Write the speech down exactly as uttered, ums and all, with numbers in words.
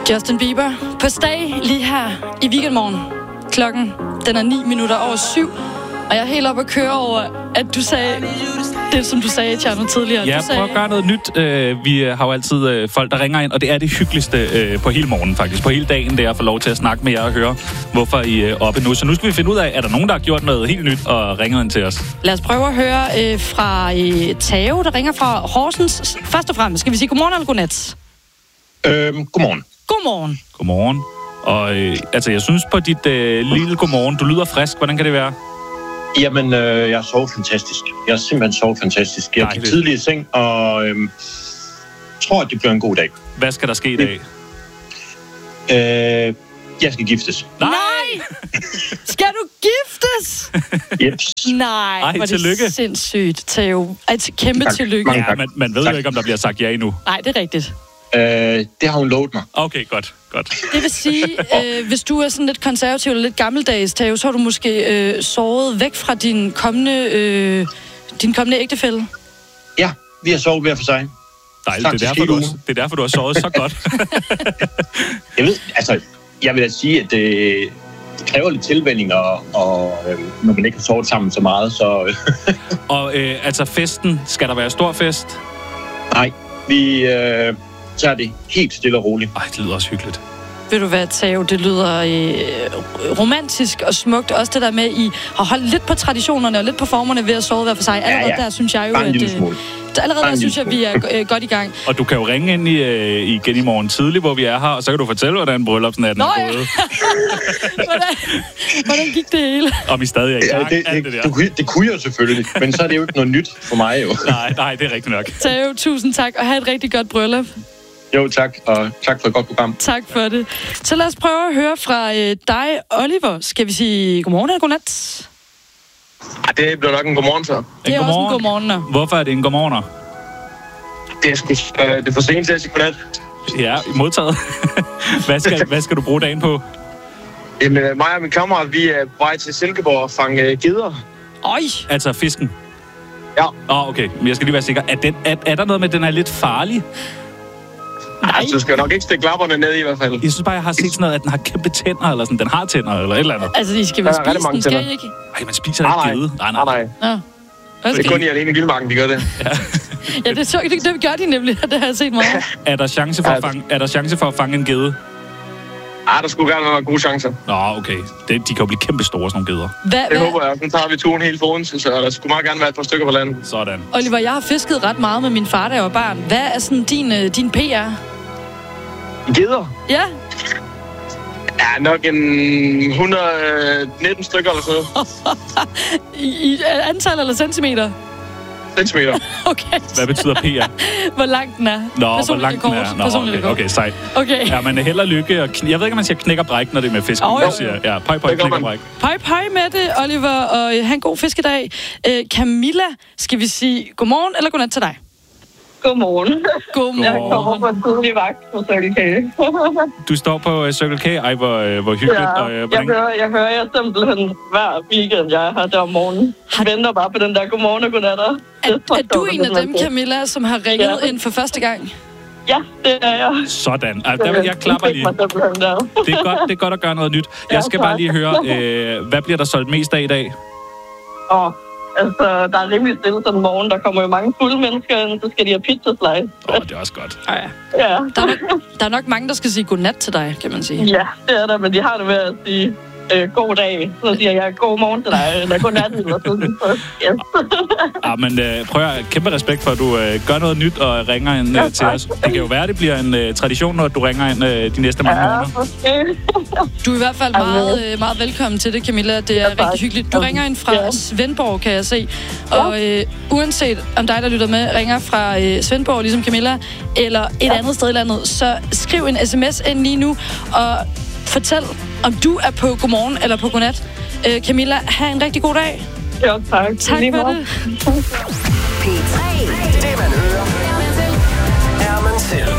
Justin Bieber på Stay lige her i Weekendmorgen. Klokken, den er ni minutter over syv, og jeg er helt oppe at køre over, at du sagde det, som du sagde, Tjerno, tidligere. Ja, du sagde, prøv at gøre noget nyt. Vi har jo altid folk, der ringer ind, og det er det hyggeligste på hele morgen, faktisk. På hele dagen, det er at få lov til at snakke med jer og høre, hvorfor I er oppe nu. Så nu skal vi finde ud af, er der nogen, der har gjort noget helt nyt og ringet ind til os? Lad os prøve at høre øh, fra øh, Tao, der ringer fra Horsens. Først og fremmest, skal vi sige godmorgen eller godnat? Øhm, godmorgen. Godmorgen. Godmorgen. Og øh, altså, jeg synes på dit øh, lille godmorgen, du lyder frisk. Hvordan kan det være? Jamen, øh, jeg har sovet fantastisk. Jeg har simpelthen sovet fantastisk. Jeg gik tidligt i seng, og øh, tror, at det bliver en god dag. Hvad skal der ske i dag? Øh, jeg skal giftes. Nej! Skal du giftes? Jeps. Nej, Ej, hvor tillykke. det sindssygt, Tao. Et kæmpe Tak. tillykke. Mange Ja, man, man ved Tak. jo ikke, om der bliver sagt ja endnu. Nej, det er rigtigt. Øh, det har hun lovet mig. Okay, godt. godt. Det vil sige, øh, hvis du er sådan lidt konservativ eller lidt gammeldags, Tao, så har du måske øh, såret væk fra din kommende, øh, din kommende ægtefælle. Ja, vi har sovet hver for sig. Dejligt, det er, derfor, du, også, det er derfor, du har sovet så godt. Jeg ved, altså, jeg vil da sige, at det, det kræver lidt tilvænning, og, og øh, når man ikke har sovet sammen så meget, så... Og øh, altså festen, skal der være stor fest? Nej, vi øh, tager det helt stille og roligt. Ej, det lyder også hyggeligt. Ved du hvad, Tao, det lyder øh, romantisk og smukt. Også det der med, I har holdt lidt på traditionerne og lidt på formerne ved at sove hver for sig. Allerede ja, ja. der synes jeg jo, Bare en at... lille smule. Øh, allerede der synes jeg, at vi er øh, godt i gang. Og du kan jo ringe ind i, øh, igen i morgen tidlig, hvor vi er her, og så kan du fortælle, hvordan bryllupsnatten Nå, er ja. gået. hvordan, hvordan gik det hele? Om I stadig er i Ja, gang, det, alt det, det det, der. det, det kunne jeg selvfølgelig, men så er det jo ikke noget nyt for mig jo. Nej, nej, det er rigtigt nok. Tao, tusind tak, og have et rigtig godt bryllup. Jo, tak, og tak for et godt program. Tak for det. Så lad os prøve at høre fra øh, dig, Oliver. Skal vi sige godmorgen eller godnat? Ej, det bliver nok en godmorgen, så. Det er også en godmorgen. Hvorfor er det en godmorgen? Det er, sgu, øh, det er for sent til at sige godnat. Ja, modtaget. hvad, skal, hvad skal du bruge dagen på? Jamen, øh, mig og min kammerat, vi er på vej til Silkeborg og fange øh, geder. Øj! Altså fisken? Ja. Åh, oh, okay. Men jeg skal lige være sikker. Er, den, er, er der noget med, at den er lidt farlig? Nej. Altså, du skal nok ikke stikke lapperne ned i, i hvert fald. Jeg synes bare, jeg har set sådan noget, at den har kæmpe tænder, eller sådan. Den har tænder, eller et eller andet. Altså, I skal vel Der er rigtig spise mange den, skal I tænder. ikke? Ej, man spiser da Nej, ikke gede. nej, nej. Nå. Det er kun i alene i Vildmarken, de gør det. Ja, det, så, det, det gør de nemlig. Det har jeg set meget. Er der chance for at fange, er der chance for at fange en gede? Ej, der skulle gerne være gode chancer. Nå, okay. Det, de kan jo blive kæmpe store, sådan nogle geder. Hvad, Det hvad? håber jeg. Så tager vi turen helt for Odense, så der skulle meget gerne være et par stykker på landet. Sådan. Oliver, jeg har fisket ret meget med min far, da jeg var barn. Hvad er sådan din, øh, din P R? Geder? Ja? Ja, nok en et hundrede og nitten stykker eller sådan noget. I, I antal eller centimeter? Centimeter. Okay. Hvad betyder P R? Hvor langt den er? Nå, hvor Personlig langt den rekord. er. Nå, Personlig okay, rekord. okay, sejt. Okay. Ja, man er held og lykke. Og kn- jeg ved ikke, om man siger knæk og bræk, når det er med fisk. Jo, jo, Man jo. siger, ja, pøj, pøj, Det gør knæk og man. bræk. Pøj, pøj med det, Oliver, og øh, have en god fiskedag. Øh, Camilla, skal vi sige godmorgen eller godnat til dig? Godmorgen. Godmorgen. Jeg kommer på en tidlig vagt på Circle K. Du står på uh, Circle K. Ej, hvor, uh, hvor hyggeligt. Ja, Og, uh, jeg, hvordan... hører, jeg hører jeg simpelthen hver weekend, jeg er her der om morgenen. Jeg venter bare på den der godmorgen og godnatter. Er, er du en af dem, Camilla, som har ringet Ja. ind for første gang? Ja, det er jeg. Sådan. Altså, der vil jeg klapper lige. Det Det er, godt, det er godt at gøre noget nyt. Jeg skal bare lige høre, øh, hvad bliver der solgt mest af i dag? Og altså, der er rimelig stille sådan en morgen. Der kommer jo mange fulde mennesker ind, så skal de have pizza slice. Åh, oh, det er også godt. Ja. Ja. Der er, nok, der er nok mange, der skal sige godnat til dig, kan man sige. Ja, det er der, men de har det med at sige øh, god dag. Så siger jeg god morgen til dig, eller god nat, eller sådan. Så, ja. Ja, men øh, prøv at kæmpe respekt for, at du øh, gør noget nyt og ringer ind øh, Ja, til os. Det kan jo være, at det bliver en øh, tradition, når du ringer ind øh, de næste mange Ja, måneder. okay. Du er i hvert fald meget, øh, meget velkommen til det, Camilla. Det er Ja, tak. rigtig hyggeligt. Du ringer ind fra Ja. Svendborg, kan jeg se. Og øh, uanset om dig, der lytter med, ringer fra øh, Svendborg, ligesom Camilla, eller et Ja. andet sted i landet, så skriv en sms ind lige nu, og fortæl, om du er på godmorgen eller på godnat. Øh, Camilla, have en rigtig god dag. Jo, tak. Tak Lige for meget. det. P tre. Det man hører, er man selv.